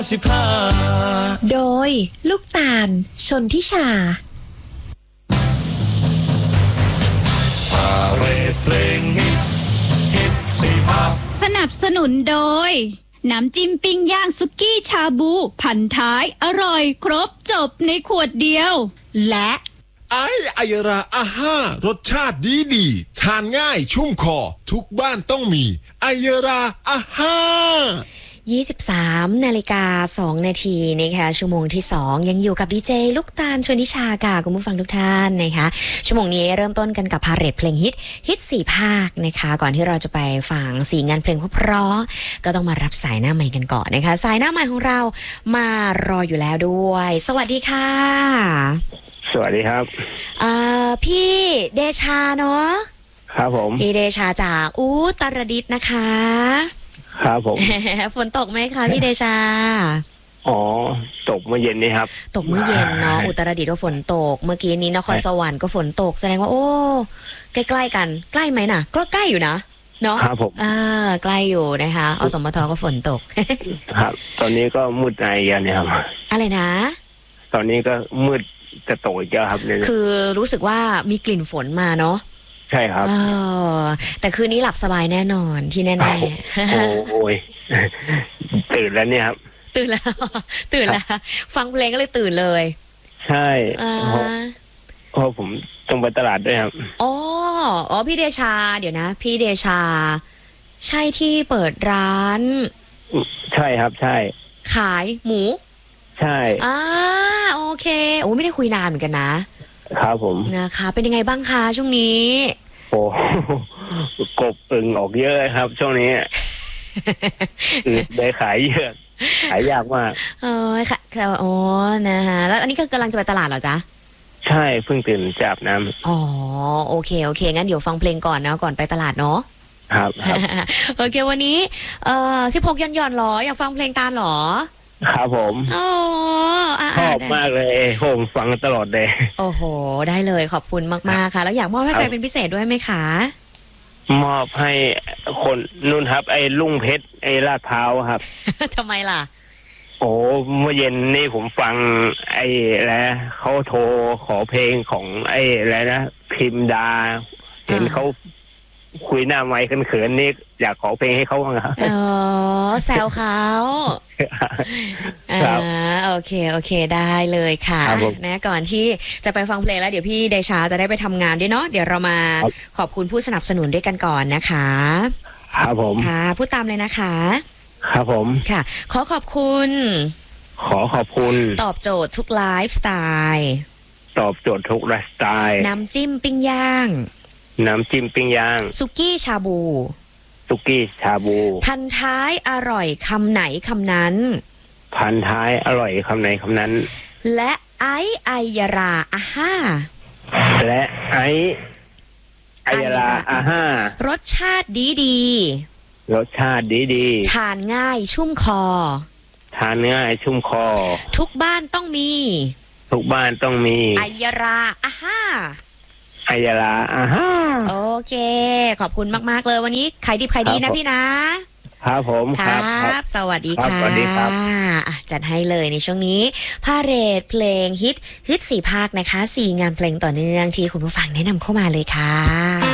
โดยลูกตาลชนทิชาสนับสนุนโดยน้ำจิ้มปิ้งย่างสุกี้ชาบูพันท้ายอร่อยครบจบในขวดเดียวและไอยราอาห้ารสชาติดีทานง่ายชุ่มคอทุกบ้านต้องมีไอยราอาห้า 23 นาฬิกา 2 นาทีนะคะชั่วโมงที่ 2 ยังอยู่กับดีเจลูกตาลชนิชาค่ะคุณผู้ฟังทุกท่านนะคะชั่วโมงนี้เริ่มต้นกันกับพาเหรดเพลงฮิต4ภาคนะคะก่อนที่เราจะไปฟัง4งานเพลงเพราะก็ต้องมารับสายหน้าใหม่กันก่อนนะคะสายหน้าใหม่ของเรามารออยู่แล้วด้วยสวัสดีค่ะสวัสดีครับพี่เดชาเนาะครับผมพี่เดชาจากอุตรดิตถ์นะคะครับผมฝนตกไหมคะพี่เดชาอ๋อตกเมื่อเย็นนี้ครับตกเมื่อเย็นเนาะอุตรดิตถ์ก็ฝนตกเมื่อกี้นี้นครสวรรค์ก็ฝนตกแสดงว่าโอ้ใกล้ๆกันใกล้ไหมน่ะก็ใกล้อยู่นะเนาะครับผมใกล้อยู่นะคะอสมทก็ฝนตกครับตอนนี้ก็มืดอะไรอย่างนี้ครับอะไรนะตอนนี้ก็มืดจะตกอีกแล้วครับคือรู้สึกว่ามีกลิ่นฝนมาเนาะใช่ครับแต่คืนนี้หลับสบายแน่นอนที่แน่ๆโอ้ยตื่นแล้วเนี่ยครับตื่นแล้วฟังเพลงก็เลยตื่นเลยใช่เพราะผมต้องไปตลาดด้วยครับอ๋อพี่เดชาเดี๋ยวนะพี่เดชาใช่ที่เปิดร้านใช่ครับใช่ขายหมูใช่โอเคโอ้ไม่ได้คุยนานเหมือนกันนะครับผมนะคะเป็นยังไงบ้างคะช่วงนี้โอ้กบอึ่งออกเยอะครับช่วงนี้ได้ขายเยอะขายยากมากค่ะอ๋อนะคะแล้วอันนี้ก็กำลังจะไปตลาดเหรอจ๊ะใช่เพิ่งตื่นจากน้ำอ๋อโอเคงั้นเดี๋ยวฟังเพลงก่อนนะก่อนไปตลาดเนาะครับโอเควันนี้16หย่อนหรออยากฟังเพลงตาลหรอครับผมชอบมากเลยผมฟังตลอดเลยโอ้โหได้เลยขอบคุณมากๆค่ะแล้วอยากมอบให้ใครเป็นพิเศษด้วยไหมคะมอบให้คนนุ่นครับไอ้ลุงเพชรไอ้ลาดพร้าวครับทำไมล่ะโอ้เมื่อเย็นนี่ผมฟังไอ้แล้วเขาโทรขอเพลงของไอ้อะไรนะพิมดาเห็นเขาคุยหน้าไมค์เขินๆนี่อยากขอเพลงให้เขาบ้างครับแซวเขาโอเคได้เลยค่ะนะก่อนที่จะไปฟังเพลงแล้วเดี๋ยวพี่เดชาจะได้ไปทำงานด้วยเนาะเดี๋ยวเรามาขอบคุณผู้สนับสนุนด้วยกันก่อนนะคะครับผมค่ะพูดตามเลยนะคะครับผมค่ะขอขอบคุณตอบโจทย์ทุกไลฟ์สไตล์ตอบโจทย์ทุกไลฟ์สไตล์น้ำจิ้มปิ้งย่างสุกี้ชาบูพันท้ายอร่อยคำไหนคำนั้นและไอยาราอาห้ารสชาติดีทานง่ายชุ่มคอทุกบ้านต้องมีไอยาราอาห้าโอเคขอบคุณมากๆเลยวันนี้ขายดิบขายดีนะพี่นะครับผมครับสวัสดีค่ะจัดให้เลยในช่วงนี้พาเหรดเพลงฮิต4ภาคนะคะ4งานเพลงต่อเนื่องที่คุณผู้ฟังแนะนำเข้ามาเลยค่ะ